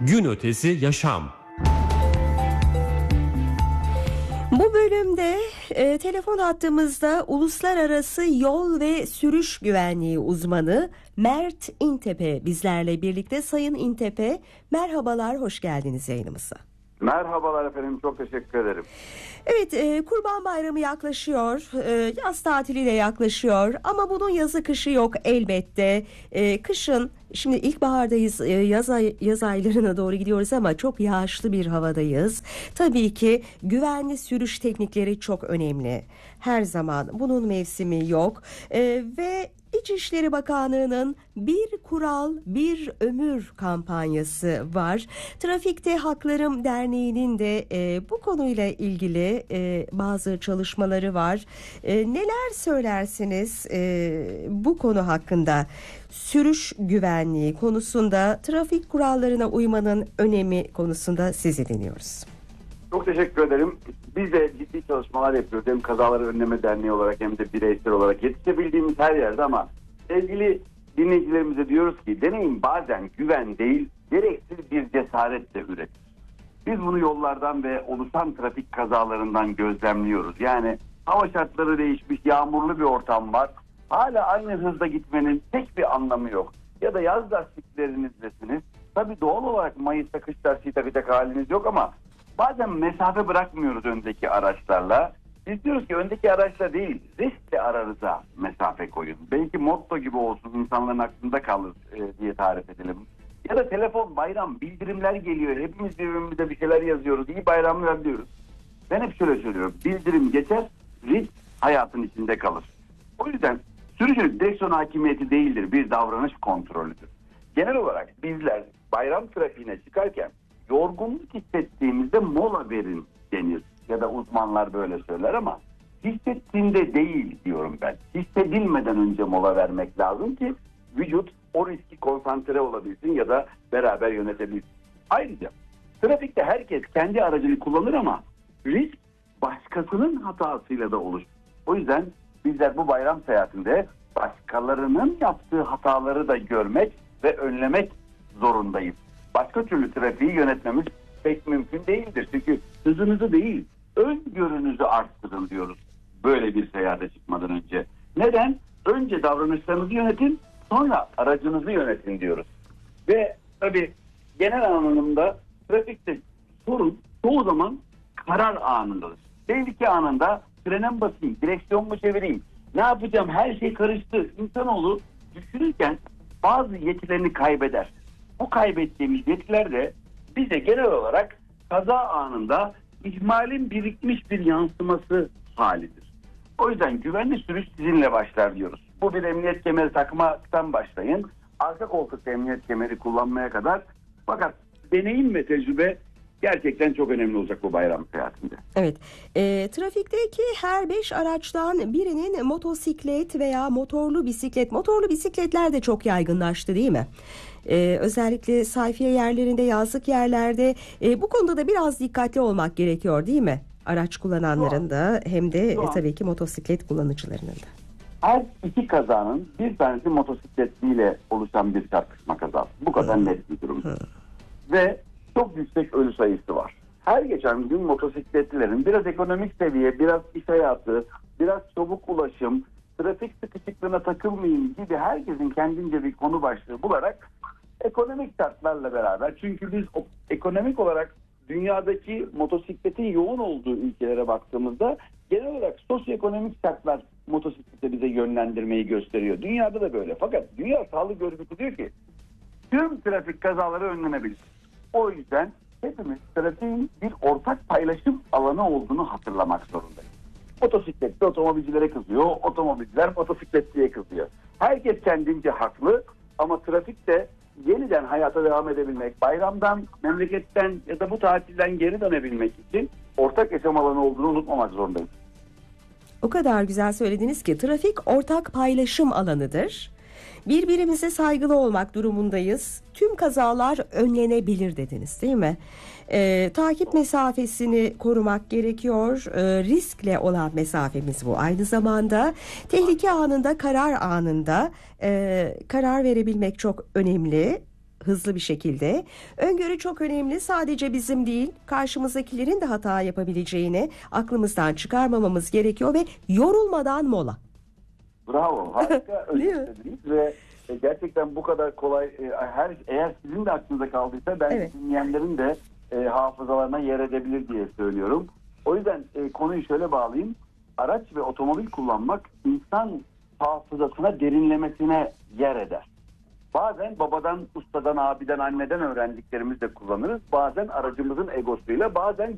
Gün ötesi yaşam. Bu bölümde telefon hattımızda uluslararası yol ve sürüş güvenliği uzmanı Mert İntepe bizlerle birlikte. Sayın İntepe, merhabalar, hoş geldiniz yayınımıza. Merhabalar efendim, çok teşekkür ederim. Evet, Kurban Bayramı yaklaşıyor, yaz tatili de yaklaşıyor ama bunun yazı kışı yok elbette. Kışın, şimdi ilkbahardayız, yaz aylarına doğru gidiyoruz ama çok yağışlı bir havadayız. Tabii ki güvenli sürüş teknikleri çok önemli. Her zaman bunun mevsimi yok ve İçişleri Bakanlığı'nın Bir Kural Bir Ömür kampanyası var. Trafikte Haklarım Derneği'nin de bu konuyla ilgili bazı çalışmaları var. Neler söylersiniz bu konu hakkında? Sürüş güvenliği konusunda, trafik kurallarına uymanın önemi konusunda sizi dinliyoruz. Çok teşekkür ederim. Biz de ciddi çalışmalar yapıyoruz. Hem Kazaları Önleme Derneği olarak hem de bireysel olarak yetişebildiğimiz her yerde, ama sevgili dinleyicilerimize diyoruz ki deneyim bazen güven değil, gereksiz bir cesaretle üretir. Biz bunu yollardan ve oluşan trafik kazalarından gözlemliyoruz. Yani hava şartları değişmiş, yağmurlu bir ortam var. Hala aynı hızda gitmenin tek bir anlamı yok. Ya da yaz lastiklerinizlesiniz. Tabii doğal olarak Mayıs'ta kış lastiği takacak haliniz yok ama bazen mesafe bırakmıyoruz öndeki araçlarla. Biz diyoruz ki öndeki araçla değil, riskle aranıza mesafe koyun. Belki motto gibi olsun, insanların aklında kalır diye tarif edelim. Ya da telefon, bayram, bildirimler geliyor. Hepimiz birbirimize bir şeyler yazıyoruz. İyi bayramlar diyoruz. Ben hep şöyle söylüyorum. Bildirim geçer, risk hayatın içinde kalır. O yüzden sürücülük direksiyon hakimiyeti değildir, bir davranış kontrolüdür. Genel olarak bizler bayram trafiğine çıkarken yorgunluk hissettiğimizde mola verin denir. Ya da uzmanlar böyle söyler ama hissettiğinde değil diyorum ben. Hissedilmeden önce mola vermek lazım ki vücut o riski konsantre olabilsin ya da beraber yönetebilsin. Ayrıca trafikte herkes kendi aracını kullanır ama risk başkasının hatasıyla da oluşur. O yüzden bizler bu bayram seyahatinde başkalarının yaptığı hataları da görmek ve önlemek zorundayız. Başka türlü trafiği yönetmemiz pek mümkün değildir. Çünkü hızınızı değil, öngörünüzü arttırın diyoruz böyle bir seyahate çıkmadan önce. Neden? Önce davranışlarınızı yönetin, sonra aracınızı yönetin diyoruz. Ve tabii genel anlamda trafikte sorun çoğu zaman karar anındadır. Tehlike anında frene mi basayım, direksiyon mu çevireyim, ne yapacağım, her şey karıştı. İnsanoğlu düşünürken bazı yetilerini kaybeder. Bu kaybettiğimiz yetiler de bize genel olarak kaza anında ihmalin birikmiş bir yansıması halidir. O yüzden güvenli sürüş sizinle başlar diyoruz. Bu bir emniyet kemeri takmaktan başlayın. Arka koltukta emniyet kemeri kullanmaya kadar. Fakat deneyim ve tecrübe gerçekten çok önemli olacak bu bayram seyahatinde. Evet, trafikteki her 5 araçtan birinin motosiklet veya motorlu bisiklet. Motorlu bisikletler de çok yaygınlaştı değil mi? Özellikle sayfiye yerlerinde, yazlık yerlerde bu konuda da biraz dikkatli olmak gerekiyor değil mi? Araç kullananların da hem de tabii ki motosiklet kullanıcılarının da. Her iki kazanın bir tanesi motosikletliyle oluşan bir çarpışma kazası. Bu kadar net bir durum. Ve çok yüksek ölü sayısı var. Her geçen gün motosikletlilerin biraz ekonomik seviye, biraz iş hayatı, biraz çabuk ulaşım, trafik sıkışıklığına takılmayayım gibi herkesin kendince bir konu başlığı bularak ekonomik şartlarla beraber, çünkü biz ekonomik olarak dünyadaki motosikletin yoğun olduğu ülkelere baktığımızda genel olarak sosyoekonomik şartlar motosiklete bize yönlendirmeyi gösteriyor. Dünyada da böyle. Fakat Dünya Sağlık Örgütü diyor ki tüm trafik kazaları önlenebilir. O yüzden hepimiz trafiğin bir ortak paylaşım alanı olduğunu hatırlamak zorundayız. Motosikletli otomobilcilere kızıyor, otomobilciler motosikletliye kızıyor. Herkes kendince haklı ama trafikte yeniden hayata devam edebilmek, bayramdan, memleketten ya da bu tatilden geri dönebilmek için ortak yaşam alanı olduğunu unutmamak zorundayız. O kadar güzel söylediniz ki trafik ortak paylaşım alanıdır. Birbirimize saygılı olmak durumundayız. Tüm kazalar önlenebilir dediniz değil mi? Takip mesafesini korumak gerekiyor. Riskle olan mesafemiz bu. Aynı zamanda tehlike anında, karar anında karar verebilmek çok önemli. hızlı bir şekilde. Öngörü çok önemli. Sadece bizim değil, karşımızdakilerin de hata yapabileceğini aklımızdan çıkarmamamız gerekiyor ve yorulmadan mola. Bravo. Harika Değil mi? özetlediniz ve gerçekten bu kadar kolay. Eğer sizin de aklınıza kaldıysa ben Evet. dinleyenlerin de hafızalarına yer edebilir diye söylüyorum. O yüzden konuyu şöyle bağlayayım. Araç ve otomobil kullanmak insan hafızasına derinlemesine yer eder. Bazen babadan, ustadan, abiden, anneden öğrendiklerimizi de kullanırız. Bazen aracımızın egosuyla, bazen